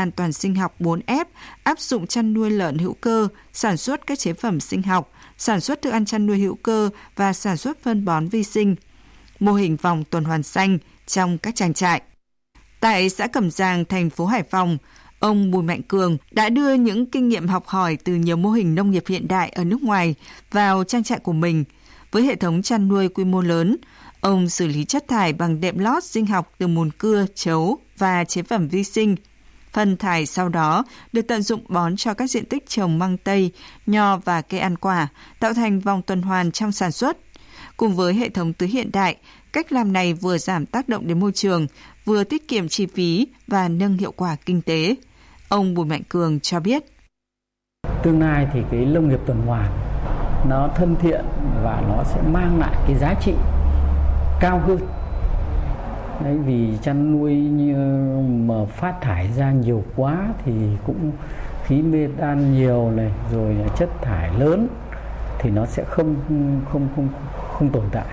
an toàn sinh học 4F, áp dụng chăn nuôi lợn hữu cơ, sản xuất các chế phẩm sinh học, sản xuất thức ăn chăn nuôi hữu cơ và sản xuất phân bón vi sinh. Mô hình vòng tuần hoàn xanh trong các trang trại. Tại xã Cẩm Giàng, thành phố Hải Phòng, ông Bùi Mạnh Cường đã đưa những kinh nghiệm học hỏi từ nhiều mô hình nông nghiệp hiện đại ở nước ngoài vào trang trại của mình. Với hệ thống chăn nuôi quy mô lớn, ông xử lý chất thải bằng đệm lót sinh học từ mùn cưa, trấu và chế phẩm vi sinh. Phân thải sau đó được tận dụng bón cho các diện tích trồng măng tây, nho và cây ăn quả, tạo thành vòng tuần hoàn trong sản xuất. Cùng với hệ thống tưới hiện đại, cách làm này vừa giảm tác động đến môi trường, vừa tiết kiệm chi phí và nâng hiệu quả kinh tế. Ông Bùi Mạnh Cường cho biết. Tương lai thì cái nông nghiệp tuần hoàn nó thân thiện và nó sẽ mang lại cái giá trị cao hơn. Đấy, vì chăn nuôi như mà phát thải ra nhiều quá thì cũng khí methane nhiều này, rồi chất thải lớn thì nó sẽ không tồn tại.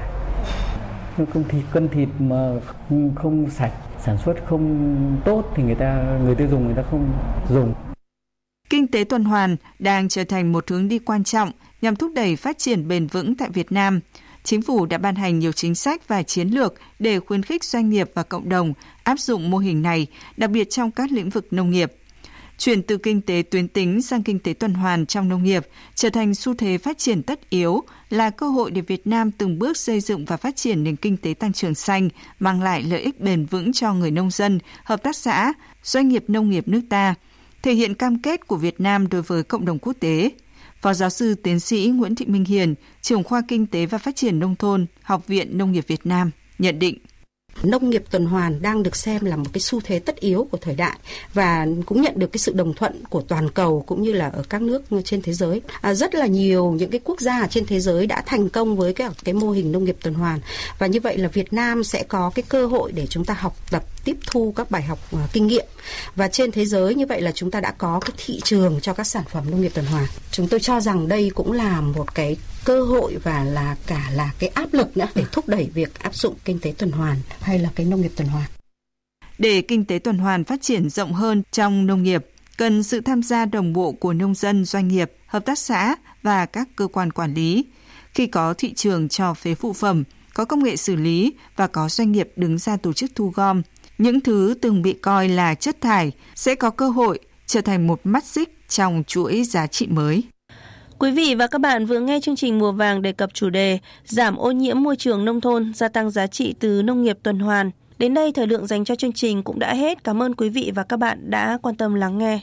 Cân thịt mà không sạch, sản xuất không tốt thì người tiêu dùng người ta không dùng. Kinh tế tuần hoàn đang trở thành một hướng đi quan trọng nhằm thúc đẩy phát triển bền vững tại Việt Nam. Chính phủ đã ban hành nhiều chính sách và chiến lược để khuyến khích doanh nghiệp và cộng đồng áp dụng mô hình này, đặc biệt trong các lĩnh vực nông nghiệp. Chuyển từ kinh tế tuyến tính sang kinh tế tuần hoàn trong nông nghiệp trở thành xu thế phát triển tất yếu, là cơ hội để Việt Nam từng bước xây dựng và phát triển nền kinh tế tăng trưởng xanh, mang lại lợi ích bền vững cho người nông dân, hợp tác xã, doanh nghiệp nông nghiệp nước ta, thể hiện cam kết của Việt Nam đối với cộng đồng quốc tế. Phó giáo sư tiến sĩ Nguyễn Thị Minh Hiền, trưởng khoa Kinh tế và Phát triển Nông thôn, Học viện Nông nghiệp Việt Nam, nhận định. Nông nghiệp tuần hoàn đang được xem là một cái xu thế tất yếu của thời đại và cũng nhận được cái sự đồng thuận của toàn cầu cũng như là ở các nước trên thế giới. Rất là nhiều những cái quốc gia trên thế giới đã thành công với cái mô hình nông nghiệp tuần hoàn, và như vậy là Việt Nam sẽ có cái cơ hội để chúng ta học tập, tiếp thu các bài học kinh nghiệm, và trên thế giới như vậy là chúng ta đã có cái thị trường cho các sản phẩm nông nghiệp tuần hoàn. Chúng tôi cho rằng đây cũng là một cái cơ hội và là cái áp lực nữa để thúc đẩy việc áp dụng kinh tế tuần hoàn hay là cái nông nghiệp tuần hoàn. Để kinh tế tuần hoàn phát triển rộng hơn trong nông nghiệp, cần sự tham gia đồng bộ của nông dân, doanh nghiệp, hợp tác xã và các cơ quan quản lý. Khi có thị trường cho phế phụ phẩm, có công nghệ xử lý và có doanh nghiệp đứng ra tổ chức thu gom, những thứ từng bị coi là chất thải sẽ có cơ hội trở thành một mắt xích trong chuỗi giá trị mới. Quý vị và các bạn vừa nghe chương trình Mùa Vàng đề cập chủ đề giảm ô nhiễm môi trường nông thôn, gia tăng giá trị từ nông nghiệp tuần hoàn. Đến đây thời lượng dành cho chương trình cũng đã hết. Cảm ơn quý vị và các bạn đã quan tâm lắng nghe.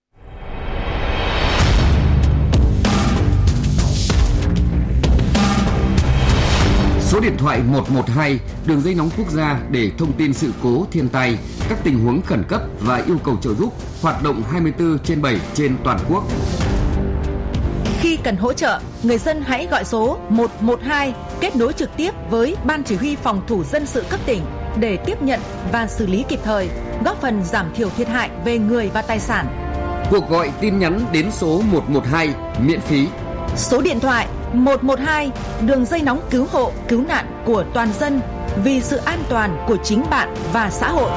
Số điện thoại 112, đường dây nóng quốc gia để thông tin sự cố thiên tai, các tình huống khẩn cấp và yêu cầu trợ giúp, hoạt động 24/7 trên toàn quốc. Khi cần hỗ trợ, người dân hãy gọi số 112 kết nối trực tiếp với Ban Chỉ huy Phòng thủ dân sự cấp tỉnh để tiếp nhận và xử lý kịp thời, góp phần giảm thiểu thiệt hại về người và tài sản. Cuộc gọi tin nhắn đến số 112 miễn phí. Số điện thoại 112, đường dây nóng cứu hộ, cứu nạn của toàn dân vì sự an toàn của chính bạn và xã hội.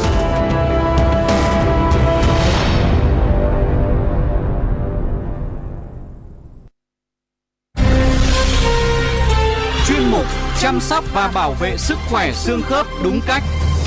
Chuyên mục chăm sóc và bảo vệ sức khỏe xương khớp đúng cách.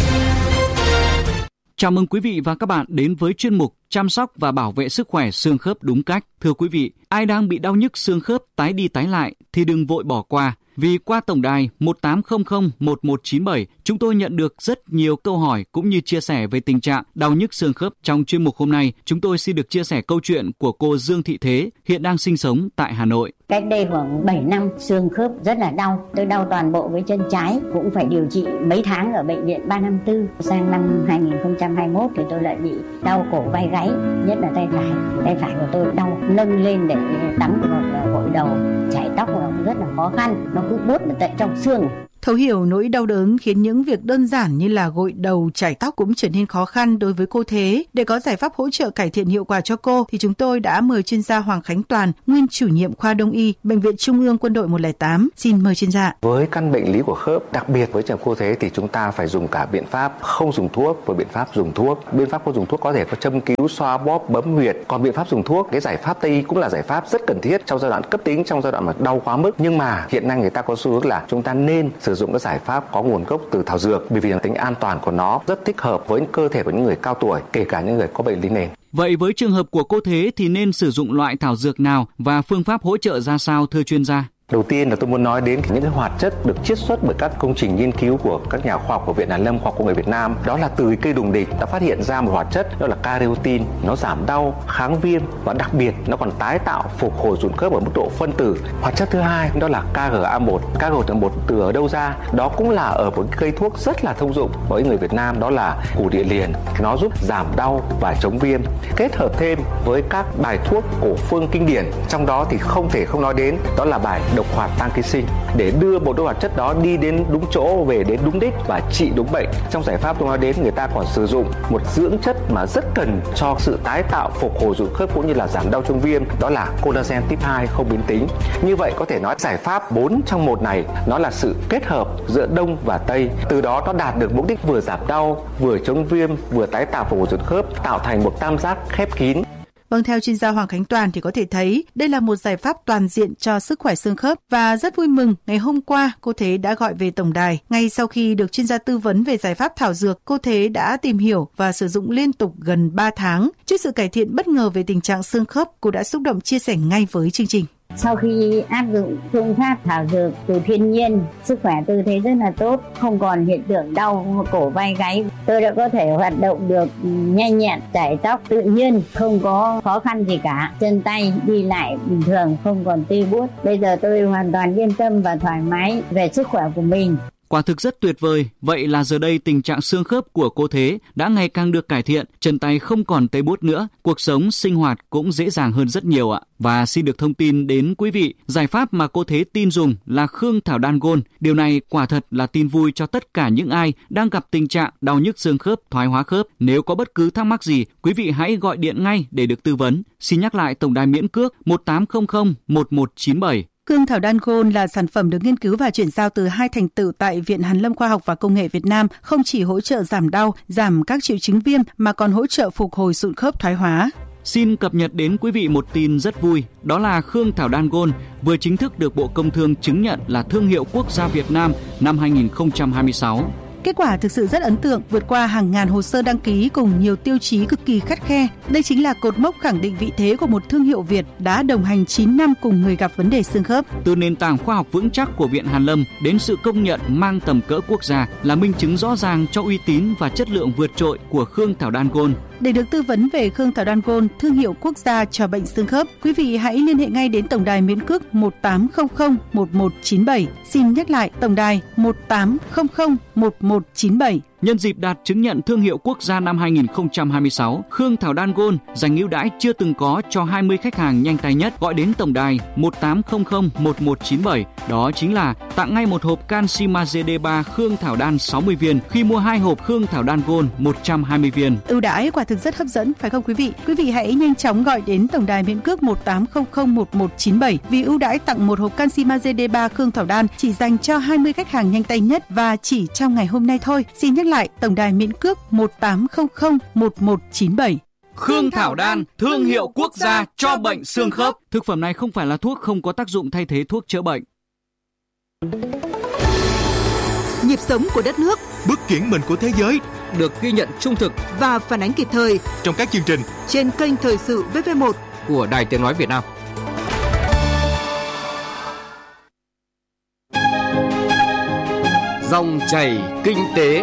Chào mừng quý vị và các bạn đến với chuyên mục chăm sóc và bảo vệ sức khỏe xương khớp đúng cách. Thưa quý vị, ai đang bị đau nhức xương khớp tái đi tái lại thì đừng vội bỏ qua. Vì qua tổng đài 18001197, chúng tôi nhận được rất nhiều câu hỏi cũng như chia sẻ về tình trạng đau nhức xương khớp. Trong chuyên mục hôm nay, chúng tôi xin được chia sẻ câu chuyện của cô Dương Thị Thế, hiện đang sinh sống tại Hà Nội. Cách đây khoảng 7 năm, xương khớp rất là đau. Tôi đau toàn bộ với chân trái, cũng phải điều trị mấy tháng ở bệnh viện 354. Sang năm 2021 thì tôi lại bị đau cổ vai gáy, nhất là tay phải. Tay phải của tôi đau, nâng lên để tắm vào gội đầu, chải tóc nó cũng rất là khó khăn. Nó cứ bốt ở tận trong xương. Thấu hiểu nỗi đau đớn khiến những việc đơn giản như là gội đầu, chải tóc cũng trở nên khó khăn đối với cô Thế. Để có giải pháp hỗ trợ cải thiện hiệu quả cho cô, thì chúng tôi đã mời chuyên gia Hoàng Khánh Toàn, nguyên chủ nhiệm khoa Đông y, Bệnh viện Trung ương Quân đội 108. Xin mời chuyên gia. Với căn bệnh lý của khớp, đặc biệt với trường cô Thế thì chúng ta phải dùng cả biện pháp không dùng thuốc và biện pháp dùng thuốc. Biện pháp không dùng thuốc có thể có châm cứu, xoa bóp, bấm huyệt. Còn biện pháp dùng thuốc, cái giải pháp Tây y cũng là giải pháp rất cần thiết trong giai đoạn cấp tính, trong giai đoạn mà đau quá mức. Nhưng mà hiện nay người ta có xu hướng là chúng ta nên sử dụng các giải pháp có nguồn gốc từ thảo dược, bởi vì tính an toàn của nó rất thích hợp với cơ thể của những người cao tuổi, kể cả những người có bệnh lý nền. Vậy với trường hợp của cô Thế thì nên sử dụng loại thảo dược nào và phương pháp hỗ trợ ra sao thưa chuyên gia? Đầu tiên là tôi muốn nói đến những cái hoạt chất được chiết xuất bởi các công trình nghiên cứu của các nhà khoa học của Viện Hàn Lâm, Khoa học Công nghệ Việt Nam. Đó là từ cây đùng địch đã phát hiện ra một hoạt chất đó là careotin. Nó giảm đau, kháng viêm và đặc biệt nó còn tái tạo, phục hồi sụn khớp ở mức độ phân tử. Hoạt chất thứ hai đó là KGA1. KGA1 từ ở đâu ra? Đó cũng là ở một cây thuốc rất là thông dụng với người Việt Nam, đó là củ địa liền. Nó giúp giảm đau và chống viêm. Kết hợp thêm với các bài thuốc cổ phương kinh điển, trong đó thì không thể không nói đến đó là bài độc hoạt tăng ký sinh, để đưa một đôi hoạt chất đó đi đến đúng chỗ, về đến đúng đích và trị đúng bệnh. Trong giải pháp tôi nói đến, người ta còn sử dụng một dưỡng chất mà rất cần cho sự tái tạo, phục hồi sụn khớp cũng như là giảm đau chống viêm, đó là collagen type 2 không biến tính. Như vậy có thể nói giải pháp 4 trong 1 này nó là sự kết hợp giữa Đông và Tây. Từ đó nó đạt được mục đích vừa giảm đau, vừa chống viêm, vừa tái tạo, phục hồi sụn khớp, tạo thành một tam giác khép kín. Vâng, theo chuyên gia Hoàng Khánh Toàn thì có thể thấy đây là một giải pháp toàn diện cho sức khỏe xương khớp, và rất vui mừng ngày hôm qua cô Thế đã gọi về tổng đài. Ngay sau khi được chuyên gia tư vấn về giải pháp thảo dược, cô Thế đã tìm hiểu và sử dụng liên tục gần 3 tháng. Trước sự cải thiện bất ngờ về tình trạng xương khớp, cô đã xúc động chia sẻ ngay với chương trình. Sau khi áp dụng phương pháp thảo dược từ thiên nhiên, sức khỏe tôi thấy rất là tốt, không còn hiện tượng đau cổ vai gáy. Tôi đã có thể hoạt động được nhanh nhẹn, chải tóc tự nhiên, không có khó khăn gì cả. Chân tay đi lại bình thường, không còn tê buốt. Bây giờ tôi hoàn toàn yên tâm và thoải mái về sức khỏe của mình. Quả thực rất tuyệt vời. Vậy là giờ đây tình trạng xương khớp của cô Thế đã ngày càng được cải thiện, chân tay không còn tê buốt nữa, cuộc sống sinh hoạt cũng dễ dàng hơn rất nhiều ạ. Và xin được thông tin đến quý vị, giải pháp mà cô Thế tin dùng là Khương Thảo Đan Gold. Điều này quả thật là tin vui cho tất cả những ai đang gặp tình trạng đau nhức xương khớp, thoái hóa khớp. Nếu có bất cứ thắc mắc gì, quý vị hãy gọi điện ngay để được tư vấn. Xin nhắc lại tổng đài miễn cước 1800 1197. Khương Thảo Đan Gold là sản phẩm được nghiên cứu và chuyển giao từ 2 thành tựu tại Viện Hàn Lâm Khoa học và Công nghệ Việt Nam, không chỉ hỗ trợ giảm đau, giảm các triệu chứng viêm mà còn hỗ trợ phục hồi sụn khớp thoái hóa. Xin cập nhật đến quý vị một tin rất vui, đó là Khương Thảo Đan Gold vừa chính thức được Bộ Công Thương chứng nhận là thương hiệu quốc gia Việt Nam năm 2026. Kết quả thực sự rất ấn tượng, vượt qua hàng ngàn hồ sơ đăng ký cùng nhiều tiêu chí cực kỳ khắt khe. Đây chính là cột mốc khẳng định vị thế của một thương hiệu Việt đã đồng hành 9 năm cùng người gặp vấn đề xương khớp. Từ nền tảng khoa học vững chắc của Viện Hàn Lâm đến sự công nhận mang tầm cỡ quốc gia là minh chứng rõ ràng cho uy tín và chất lượng vượt trội của Khương Thảo Đan Gold. Để được tư vấn về Khương Thảo Đan Gold, thương hiệu quốc gia cho bệnh xương khớp, quý vị hãy liên hệ ngay đến tổng đài miễn cước 1800 1197. Xin nhắc lại, tổng đài 1800 1197. Nhân dịp đạt chứng nhận thương hiệu quốc gia năm 2026, Khương Thảo Đan Gold dành ưu đãi chưa từng có cho 20 khách hàng nhanh tay nhất gọi đến tổng đài 1800 1197. Đó chính là tặng ngay một hộp canxi magie D3 Khương Thảo Đan 60 viên khi mua 2 hộp Khương Thảo Đan Gold 120 viên. Ưu đãi quả thực rất hấp dẫn, phải không quý vị? Quý vị hãy nhanh chóng gọi đến tổng đài miễn cước 1800 1197 vì ưu đãi tặng một hộp canxi magie D3 Khương Thảo Đan chỉ dành cho 20 khách hàng nhanh tay nhất và chỉ trong ngày hôm nay thôi. Xin nhắc lại, tổng đài miễn cước 1800 1197. Khương Thảo Đan, thương hiệu quốc gia cho bệnh xương khớp. Thực phẩm này không phải là thuốc, không có tác dụng thay thế thuốc chữa bệnh. Nhịp sống của đất nước, bước chuyển mình của thế giới được ghi nhận trung thực và phản ánh kịp thời trong các chương trình trên kênh Thời sự VV1 của Đài Tiếng nói Việt Nam. Dòng chảy kinh tế.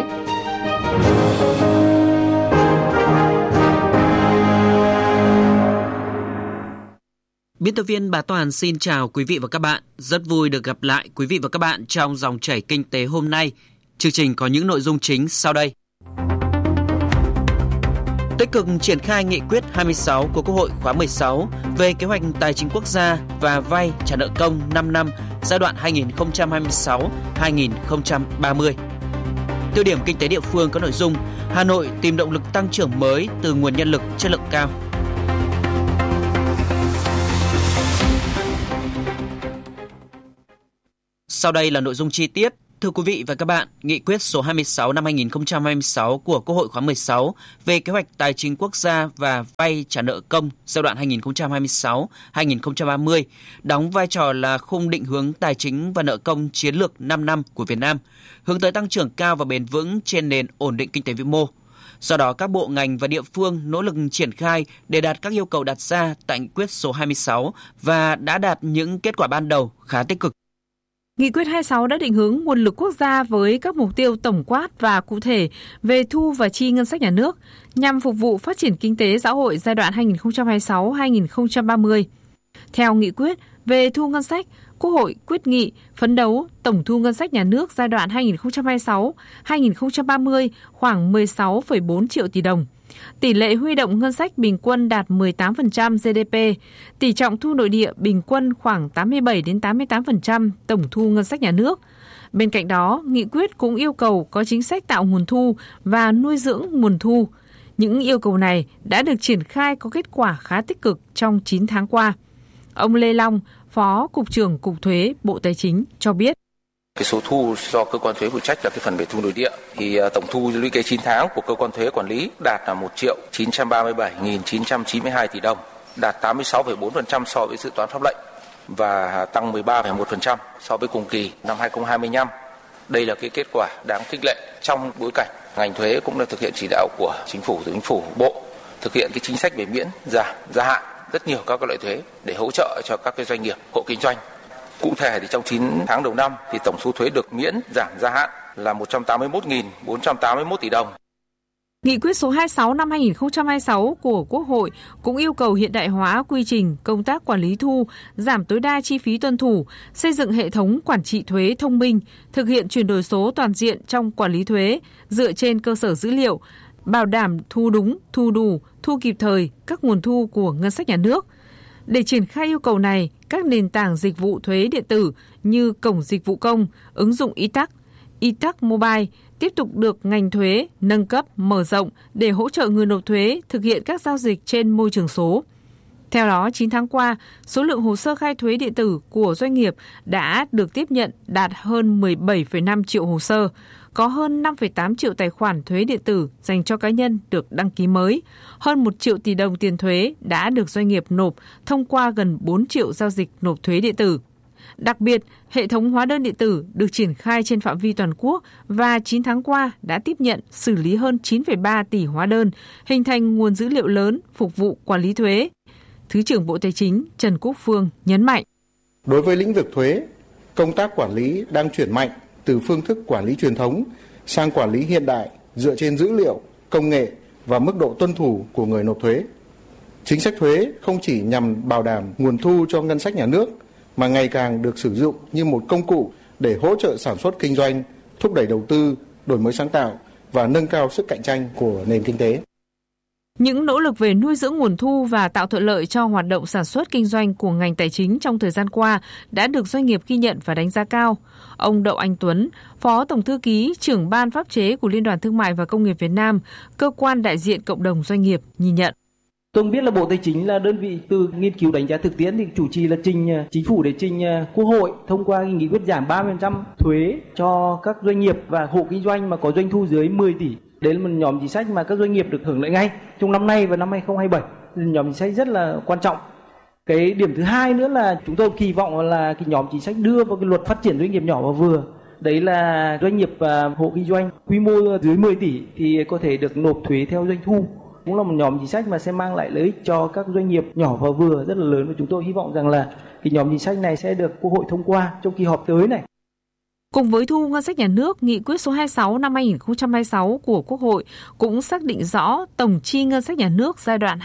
Biên tập viên Bá Toàn xin chào quý vị và các bạn. Rất vui được gặp lại quý vị và các bạn trong dòng chảy kinh tế hôm nay. Chương trình có những nội dung chính sau đây. tích cực triển khai nghị quyết 26 của Quốc hội khóa 16 về kế hoạch tài chính quốc gia và vay trả nợ công 5 năm giai đoạn 2026-2030. Tiêu điểm kinh tế địa phương có nội dung Hà Nội tìm động lực tăng trưởng mới từ nguồn nhân lực chất lượng cao. Sau đây là nội dung chi tiết. Thưa quý vị và các bạn, Nghị quyết số 26 năm 2026 của Quốc hội khóa 16 về kế hoạch tài chính quốc gia và vay trả nợ công giai đoạn 2026-2030 đóng vai trò là khung định hướng tài chính và nợ công chiến lược 5 năm của Việt Nam, hướng tới tăng trưởng cao và bền vững trên nền ổn định kinh tế vĩ mô. Do đó, các bộ ngành và địa phương nỗ lực triển khai để đạt các yêu cầu đặt ra tại Nghị quyết số 26 và đã đạt những kết quả ban đầu khá tích cực. Nghị quyết 26 đã định hướng nguồn lực quốc gia với các mục tiêu tổng quát và cụ thể về thu và chi ngân sách nhà nước nhằm phục vụ phát triển kinh tế xã hội giai đoạn 2026-2030. Theo nghị quyết về thu ngân sách, Quốc hội quyết nghị phấn đấu tổng thu ngân sách nhà nước giai đoạn 2026-2030 khoảng 16,4 triệu tỷ đồng. Tỷ lệ huy động ngân sách bình quân đạt 18% GDP, tỷ trọng thu nội địa bình quân khoảng 87-88% tổng thu ngân sách nhà nước. Bên cạnh đó, nghị quyết cũng yêu cầu có chính sách tạo nguồn thu và nuôi dưỡng nguồn thu. Những yêu cầu này đã được triển khai có kết quả khá tích cực trong 9 tháng qua. Ông Lê Long, Phó Cục trưởng Cục Thuế Bộ Tài chính cho biết. Cái số thu do cơ quan thuế phụ trách là cái phần về thu nội địa thì tổng thu lũy kế 9 tháng của cơ quan thuế quản lý đạt là 1.937.992 tỷ đồng, đạt 86,4% so với dự toán pháp lệnh và tăng 13,1% so với cùng kỳ năm 2025. Đây là cái kết quả đáng khích lệ trong bối cảnh ngành thuế cũng đã thực hiện chỉ đạo của chính phủ, bộ thực hiện cái chính sách về miễn giảm gia hạn rất nhiều các loại thuế để hỗ trợ cho các cái doanh nghiệp, hộ kinh doanh. Cụ thể thì trong 9 tháng đầu năm thì tổng số thuế được miễn giảm gia hạn là 181.481 tỷ đồng. Nghị quyết số 26 năm 2026 của Quốc hội cũng yêu cầu hiện đại hóa quy trình công tác quản lý thu, giảm tối đa chi phí tuân thủ, xây dựng hệ thống quản trị thuế thông minh, thực hiện chuyển đổi số toàn diện trong quản lý thuế dựa trên cơ sở dữ liệu, bảo đảm thu đúng, thu đủ, thu kịp thời các nguồn thu của ngân sách nhà nước. Để triển khai yêu cầu này, các nền tảng dịch vụ thuế điện tử như Cổng Dịch vụ Công, ứng dụng e-tax Mobile tiếp tục được ngành thuế nâng cấp, mở rộng để hỗ trợ người nộp thuế thực hiện các giao dịch trên môi trường số. Theo đó, 9 tháng qua, số lượng hồ sơ khai thuế điện tử của doanh nghiệp đã được tiếp nhận đạt hơn 17,5 triệu hồ sơ, có hơn 5,8 triệu tài khoản thuế điện tử dành cho cá nhân được đăng ký mới, hơn 1 triệu tỷ đồng tiền thuế đã được doanh nghiệp nộp thông qua gần 4 triệu giao dịch nộp thuế điện tử. Đặc biệt, hệ thống hóa đơn điện tử được triển khai trên phạm vi toàn quốc và 9 tháng qua đã tiếp nhận xử lý hơn 9,3 tỷ hóa đơn, hình thành nguồn dữ liệu lớn phục vụ quản lý thuế. Thứ trưởng Bộ Tài chính Trần Quốc Phương nhấn mạnh. Đối với lĩnh vực thuế, công tác quản lý đang chuyển mạnh từ phương thức quản lý truyền thống sang quản lý hiện đại dựa trên dữ liệu, công nghệ và mức độ tuân thủ của người nộp thuế. Chính sách thuế không chỉ nhằm bảo đảm nguồn thu cho ngân sách nhà nước mà ngày càng được sử dụng như một công cụ để hỗ trợ sản xuất kinh doanh, thúc đẩy đầu tư, đổi mới sáng tạo và nâng cao sức cạnh tranh của nền kinh tế. Những nỗ lực về nuôi dưỡng nguồn thu và tạo thuận lợi cho hoạt động sản xuất kinh doanh của ngành tài chính trong thời gian qua đã được doanh nghiệp ghi nhận và đánh giá cao. Ông Đậu Anh Tuấn, Phó Tổng Thư ký, trưởng Ban Pháp chế của Liên đoàn Thương mại và Công nghiệp Việt Nam, cơ quan đại diện cộng đồng doanh nghiệp, nhìn nhận. Tôi biết là Bộ Tài chính là đơn vị từ nghiên cứu đánh giá thực tiễn thì chủ trì là trình chính phủ để trình Quốc hội thông qua nghị quyết giảm 30% thuế cho các doanh nghiệp và hộ kinh doanh mà có doanh thu dưới 10 tỷ. Đấy là một nhóm chính sách mà các doanh nghiệp được hưởng lợi ngay trong năm nay và năm 2027. Nhóm chính sách rất là quan trọng. Cái điểm thứ hai nữa là chúng tôi kỳ vọng là cái nhóm chính sách đưa vào cái luật phát triển doanh nghiệp nhỏ và vừa. Đấy là doanh nghiệp và hộ kinh doanh quy mô dưới 10 tỷ thì có thể được nộp thuế theo doanh thu. Cũng là một nhóm chính sách mà sẽ mang lại lợi ích cho các doanh nghiệp nhỏ và vừa rất là lớn và chúng tôi hy vọng rằng là cái nhóm chính sách này sẽ được Quốc hội thông qua trong kỳ họp tới này. Cùng với thu ngân sách nhà nước, Nghị quyết số 26 năm 2026 của Quốc hội cũng xác định rõ tổng chi ngân sách nhà nước giai đoạn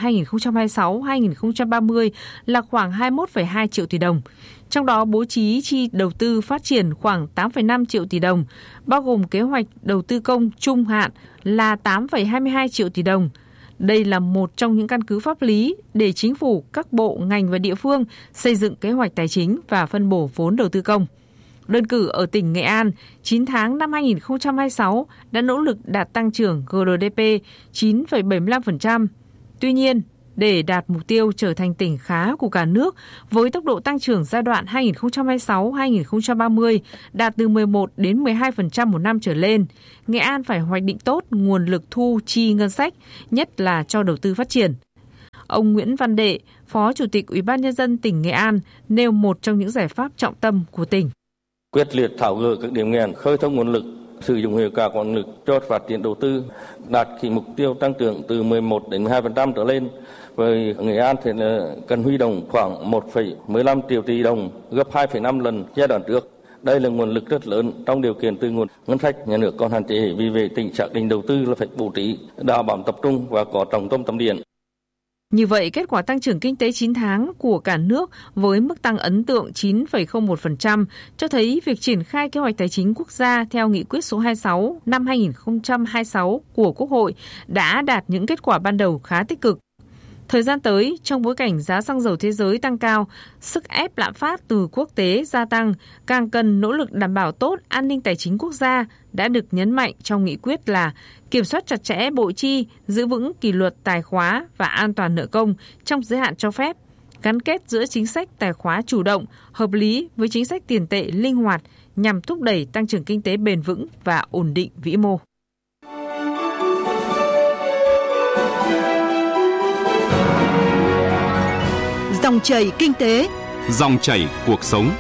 2026-2030 là khoảng 21,2 triệu tỷ đồng. Trong đó bố trí chi đầu tư phát triển khoảng 8,5 triệu tỷ đồng, bao gồm kế hoạch đầu tư công trung hạn là 8,22 triệu tỷ đồng, Đây là một trong những căn cứ pháp lý để chính phủ, các bộ, ngành và địa phương xây dựng kế hoạch tài chính và phân bổ vốn đầu tư công. Đơn cử ở tỉnh Nghệ An, 9 tháng năm 2026 đã nỗ lực đạt tăng trưởng GDP 9,75%. Tuy nhiên, để đạt mục tiêu trở thành tỉnh khá của cả nước với tốc độ tăng trưởng giai đoạn 2026-2030 đạt từ 11 đến 12% một năm trở lên, Nghệ An phải hoạch định tốt nguồn lực thu chi ngân sách, nhất là cho đầu tư phát triển. Ông Nguyễn Văn Đệ, Phó Chủ tịch Ủy ban Nhân dân tỉnh Nghệ An, nêu một trong những giải pháp trọng tâm của tỉnh. Quyết liệt tháo gỡ các điểm nghẽn, khơi thông nguồn lực, sử dụng hiệu quả nguồn lực cho phát triển đầu tư, đạt mục tiêu tăng trưởng từ 11 đến 12% trở lên. Với Nghệ An thì cần huy động khoảng 1,15 triệu tỷ đồng, gấp 2,5 lần giai đoạn trước. Đây là nguồn lực rất lớn trong điều kiện từ nguồn ngân sách nhà nước còn hạn chế, vì vậy tỉnh xác định đầu tư là phải bố trí đảm bảo tập trung và có trọng tâm tâm điểm. Như vậy, kết quả tăng trưởng kinh tế 9 tháng của cả nước với mức tăng ấn tượng 9,01% cho thấy việc triển khai kế hoạch tài chính quốc gia theo nghị quyết số 26 năm 2026 của Quốc hội đã đạt những kết quả ban đầu khá tích cực. Thời gian tới, trong bối cảnh giá xăng dầu thế giới tăng cao, sức ép lạm phát từ quốc tế gia tăng, càng cần nỗ lực đảm bảo tốt an ninh tài chính quốc gia đã được nhấn mạnh trong nghị quyết là kiểm soát chặt chẽ bộ chi, giữ vững kỷ luật tài khóa và an toàn nợ công trong giới hạn cho phép, gắn kết giữa chính sách tài khóa chủ động, hợp lý với chính sách tiền tệ linh hoạt nhằm thúc đẩy tăng trưởng kinh tế bền vững và ổn định vĩ mô. Dòng chảy kinh tế, dòng chảy cuộc sống.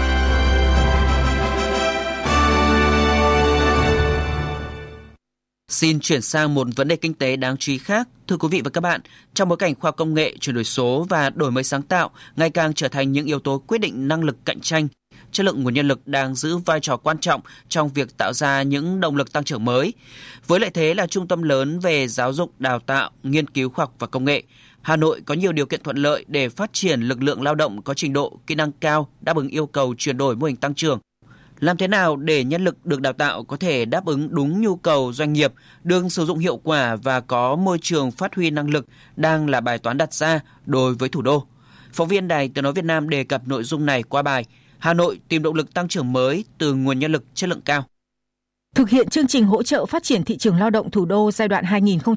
Xin chuyển sang một vấn đề kinh tế đáng chú ý khác. Thưa quý vị và các bạn, trong bối cảnh khoa học công nghệ, chuyển đổi số và đổi mới sáng tạo ngày càng trở thành những yếu tố quyết định năng lực cạnh tranh, chất lượng nguồn nhân lực đang giữ vai trò quan trọng trong việc tạo ra những động lực tăng trưởng mới. Với lợi thế là trung tâm lớn về giáo dục, đào tạo, nghiên cứu khoa học và công nghệ, Hà Nội có nhiều điều kiện thuận lợi để phát triển lực lượng lao động có trình độ, kỹ năng cao, đáp ứng yêu cầu chuyển đổi mô hình tăng trưởng. Làm thế nào để nhân lực được đào tạo có thể đáp ứng đúng nhu cầu doanh nghiệp, được sử dụng hiệu quả và có môi trường phát huy năng lực đang là bài toán đặt ra đối với thủ đô. Phóng viên Đài Tiếng nói Việt Nam đề cập nội dung này qua bài Hà Nội tìm động lực tăng trưởng mới từ nguồn nhân lực chất lượng cao. Thực hiện chương trình hỗ trợ phát triển thị trường lao động thủ đô giai đoạn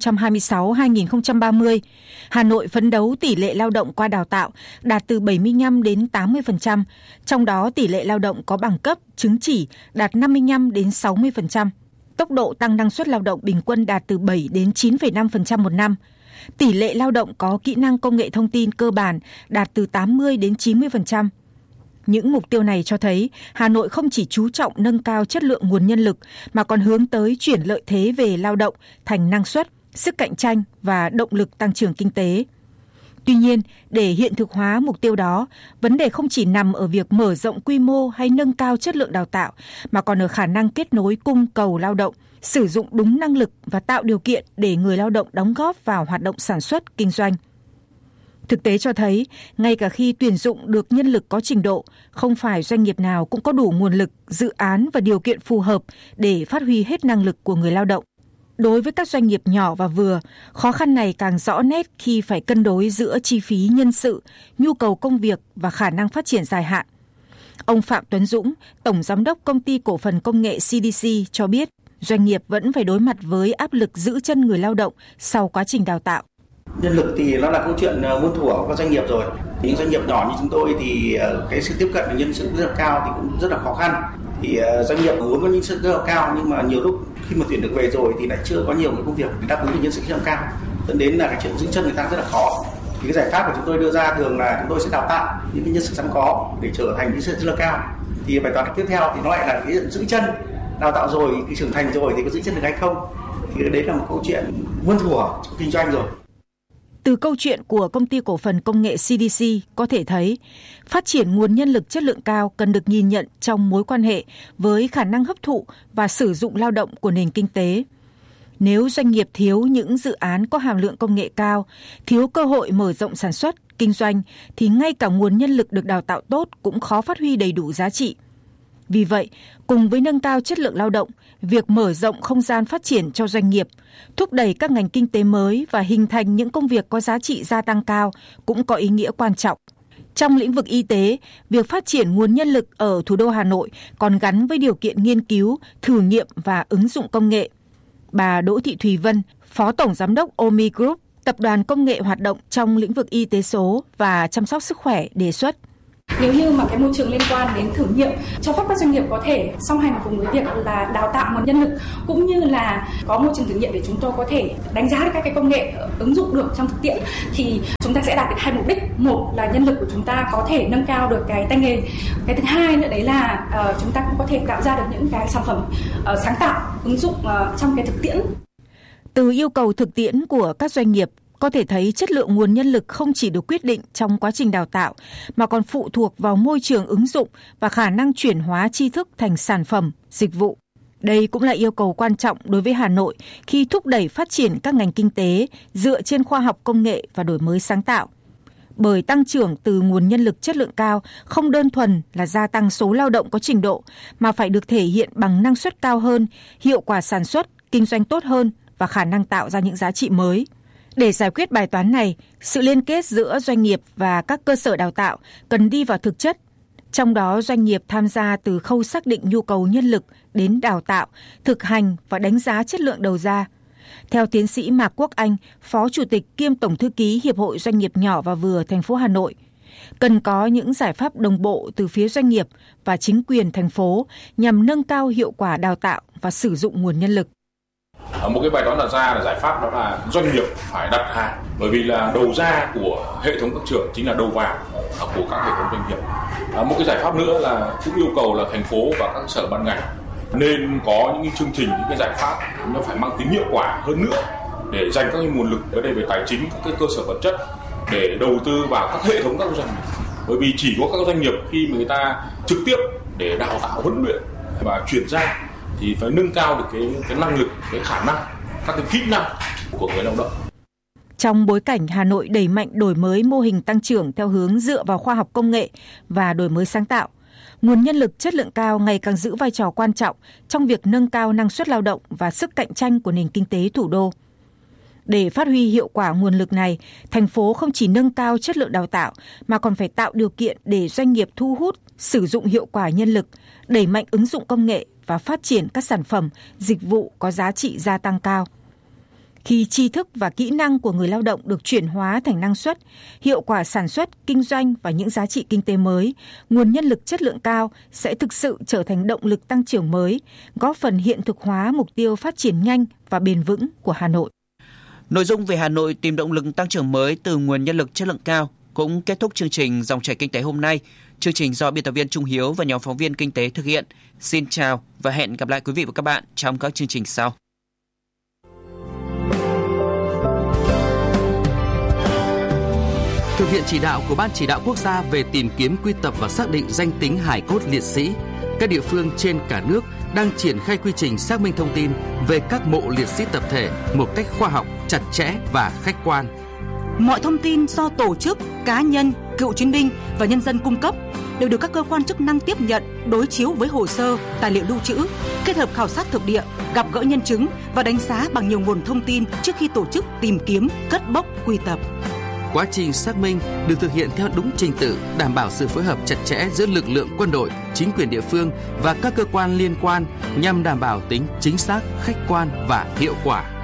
2026-2030, Hà Nội phấn đấu tỷ lệ lao động qua đào tạo đạt từ 75 đến 80%, trong đó tỷ lệ lao động có bằng cấp, chứng chỉ đạt 55 đến 60%. Tốc độ tăng năng suất lao động bình quân đạt từ 7 đến 9,5% một năm. Tỷ lệ lao động có kỹ năng công nghệ thông tin cơ bản đạt từ 80 đến 90%. Những mục tiêu này cho thấy Hà Nội không chỉ chú trọng nâng cao chất lượng nguồn nhân lực mà còn hướng tới chuyển lợi thế về lao động thành năng suất, sức cạnh tranh và động lực tăng trưởng kinh tế. Tuy nhiên, để hiện thực hóa mục tiêu đó, vấn đề không chỉ nằm ở việc mở rộng quy mô hay nâng cao chất lượng đào tạo mà còn ở khả năng kết nối cung cầu lao động, sử dụng đúng năng lực và tạo điều kiện để người lao động đóng góp vào hoạt động sản xuất, kinh doanh. Thực tế cho thấy, ngay cả khi tuyển dụng được nhân lực có trình độ, không phải doanh nghiệp nào cũng có đủ nguồn lực, dự án và điều kiện phù hợp để phát huy hết năng lực của người lao động. Đối với các doanh nghiệp nhỏ và vừa, khó khăn này càng rõ nét khi phải cân đối giữa chi phí nhân sự, nhu cầu công việc và khả năng phát triển dài hạn. Ông Phạm Tuấn Dũng, Tổng Giám đốc Công ty Cổ phần Công nghệ CDC cho biết, doanh nghiệp vẫn phải đối mặt với áp lực giữ chân người lao động sau quá trình đào tạo. Nhân lực thì nó là câu chuyện muôn thuở của doanh nghiệp rồi. Những doanh nghiệp nhỏ như chúng tôi thì cái sự tiếp cận với nhân sự rất là cao thì cũng rất là khó khăn. Thì doanh nghiệp muốn có nhân sự rất là cao nhưng mà nhiều lúc khi mà tuyển được về rồi thì lại chưa có nhiều cái công việc để đáp ứng được nhân sự chất lượng cao, dẫn đến là cái chuyện giữ chân người ta rất là khó. Thì cái giải pháp của chúng tôi đưa ra thường là chúng tôi sẽ đào tạo những cái nhân sự sẵn có để trở thành nhân sự chất lượng cao. Thì bài toán tiếp theo thì nó lại là cái giữ chân, đào tạo rồi, cái trưởng thành rồi thì có giữ chân được hay không? Thì đấy là một câu chuyện muôn thuở trong kinh doanh rồi. Từ câu chuyện của Công ty Cổ phần Công nghệ CDC có thể thấy, phát triển nguồn nhân lực chất lượng cao cần được nhìn nhận trong mối quan hệ với khả năng hấp thụ và sử dụng lao động của nền kinh tế. Nếu doanh nghiệp thiếu những dự án có hàm lượng công nghệ cao, thiếu cơ hội mở rộng sản xuất, kinh doanh, thì ngay cả nguồn nhân lực được đào tạo tốt cũng khó phát huy đầy đủ giá trị. Vì vậy, cùng với nâng cao chất lượng lao động, việc mở rộng không gian phát triển cho doanh nghiệp, thúc đẩy các ngành kinh tế mới và hình thành những công việc có giá trị gia tăng cao cũng có ý nghĩa quan trọng. Trong lĩnh vực y tế, việc phát triển nguồn nhân lực ở thủ đô Hà Nội còn gắn với điều kiện nghiên cứu, thử nghiệm và ứng dụng công nghệ. Bà Đỗ Thị Thùy Vân, Phó Tổng Giám đốc Omi Group, tập đoàn công nghệ hoạt động trong lĩnh vực y tế số và chăm sóc sức khỏe đề xuất. Nếu như mà cái môi trường liên quan đến thử nghiệm cho phép các doanh nghiệp có thể song hành cùng với việc là đào tạo nguồn nhân lực cũng như là có môi trường thử nghiệm để chúng tôi có thể đánh giá được các cái công nghệ ứng dụng được trong thực tiễn, thì chúng ta sẽ đạt được hai mục đích. Một là nhân lực của chúng ta có thể nâng cao được cái tay nghề. Cái thứ hai nữa đấy là chúng ta cũng có thể tạo ra được những cái sản phẩm sáng tạo ứng dụng trong cái thực tiễn. Từ yêu cầu thực tiễn của các doanh nghiệp, có thể thấy chất lượng nguồn nhân lực không chỉ được quyết định trong quá trình đào tạo, mà còn phụ thuộc vào môi trường ứng dụng và khả năng chuyển hóa tri thức thành sản phẩm, dịch vụ. Đây cũng là yêu cầu quan trọng đối với Hà Nội khi thúc đẩy phát triển các ngành kinh tế dựa trên khoa học công nghệ và đổi mới sáng tạo. Bởi tăng trưởng từ nguồn nhân lực chất lượng cao không đơn thuần là gia tăng số lao động có trình độ, mà phải được thể hiện bằng năng suất cao hơn, hiệu quả sản xuất, kinh doanh tốt hơn và khả năng tạo ra những giá trị mới. Để giải quyết bài toán này, sự liên kết giữa doanh nghiệp và các cơ sở đào tạo cần đi vào thực chất. Trong đó, doanh nghiệp tham gia từ khâu xác định nhu cầu nhân lực đến đào tạo, thực hành và đánh giá chất lượng đầu ra. Theo tiến sĩ Mạc Quốc Anh, Phó Chủ tịch kiêm Tổng thư ký Hiệp hội Doanh nghiệp nhỏ và vừa thành phố Hà Nội, cần có những giải pháp đồng bộ từ phía doanh nghiệp và chính quyền thành phố nhằm nâng cao hiệu quả đào tạo và sử dụng nguồn nhân lực. Một cái bài toán đặt ra là giải pháp đó là doanh nghiệp phải đặt hàng, bởi vì là đầu ra của hệ thống các trường chính là đầu vào của các hệ thống doanh nghiệp. Một cái giải pháp nữa là cũng yêu cầu là thành phố và các sở ban ngành nên có những cái chương trình, những cái giải pháp nó phải mang tính hiệu quả hơn nữa để dành các cái nguồn lực ở đây về tài chính, các cái cơ sở vật chất để đầu tư vào các hệ thống các doanh nghiệp. Bởi vì chỉ có các doanh nghiệp khi mà người ta trực tiếp để đào tạo, huấn luyện và chuyển giao thì phải nâng cao được cái năng lực, cái khả năng, các cái kỹ năng của người lao động. Trong bối cảnh Hà Nội đẩy mạnh đổi mới mô hình tăng trưởng theo hướng dựa vào khoa học công nghệ và đổi mới sáng tạo, nguồn nhân lực chất lượng cao ngày càng giữ vai trò quan trọng trong việc nâng cao năng suất lao động và sức cạnh tranh của nền kinh tế thủ đô. Để phát huy hiệu quả nguồn lực này, thành phố không chỉ nâng cao chất lượng đào tạo mà còn phải tạo điều kiện để doanh nghiệp thu hút, sử dụng hiệu quả nhân lực, đẩy mạnh ứng dụng công nghệ và phát triển các sản phẩm, dịch vụ có giá trị gia tăng cao. Khi tri thức và kỹ năng của người lao động được chuyển hóa thành năng suất, hiệu quả sản xuất, kinh doanh và những giá trị kinh tế mới, nguồn nhân lực chất lượng cao sẽ thực sự trở thành động lực tăng trưởng mới, góp phần hiện thực hóa mục tiêu phát triển nhanh và bền vững của Hà Nội. Nội dung về Hà Nội tìm động lực tăng trưởng mới từ nguồn nhân lực chất lượng cao cũng kết thúc chương trình Dòng chảy kinh tế hôm nay. Chương trình do biên tập viên Trung Hiếu và nhóm phóng viên kinh tế thực hiện. Xin chào và hẹn gặp lại quý vị và các bạn trong các chương trình sau. Thực hiện chỉ đạo của Ban Chỉ đạo Quốc gia về tìm kiếm, quy tập và xác định danh tính hài cốt liệt sĩ, các địa phương trên cả nước đang triển khai quy trình xác minh thông tin về các mộ liệt sĩ tập thể một cách khoa học, chặt chẽ và khách quan. Mọi thông tin do tổ chức, cá nhân, cựu chiến binh và nhân dân cung cấp đều được các cơ quan chức năng tiếp nhận, đối chiếu với hồ sơ, tài liệu lưu trữ, kết hợp khảo sát thực địa, gặp gỡ nhân chứng và đánh giá bằng nhiều nguồn thông tin trước khi tổ chức tìm kiếm, cất bốc, quy tập. Quá trình xác minh được thực hiện theo đúng trình tự, đảm bảo sự phối hợp chặt chẽ giữa lực lượng quân đội, chính quyền địa phương và các cơ quan liên quan nhằm đảm bảo tính chính xác, khách quan và hiệu quả.